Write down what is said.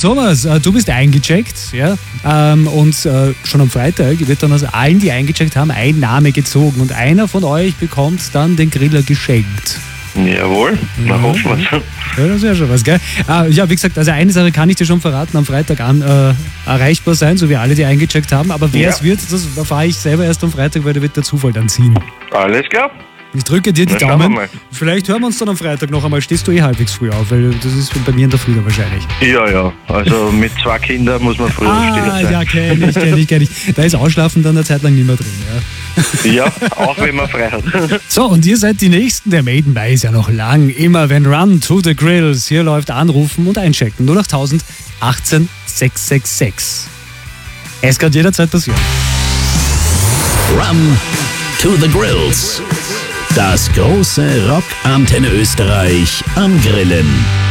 Thomas, du bist eingecheckt, ja? Und schon am Freitag wird dann aus allen, die eingecheckt haben, ein Name gezogen und einer von euch bekommt dann den Griller geschenkt. Jawohl, na hoffen wir's. Ja, das ist ja schon was, gell? Ja, wie gesagt, also eine Sache kann ich dir schon verraten, am Freitag erreichbar sein, so wie alle, die eingecheckt haben. Aber wer es wird, das erfahre ich selber erst am Freitag, weil da wird der Zufall dann ziehen. Alles klar. Ich drücke dir die Na, schauen wir Daumen. mal. Vielleicht hören wir uns dann am Freitag noch einmal. Stehst du halbwegs früh auf, weil das ist bei mir in der Früh wahrscheinlich. Ja, also mit 2 Kindern muss man früher stehen sein. Ja, kenn ich. Da ist Ausschlafen dann eine Zeit lang nicht mehr drin, ja. Ja, auch wenn man frei hat. So, und ihr seid die Nächsten. Der Maiden Mai ist ja noch lang. Immer wenn Run to the Grills. Hier läuft Anrufen und Einchecken. 08000 18 666. Es kann jederzeit passieren. Run to the Grills. Das große Rock Antenne Österreich am Grillen.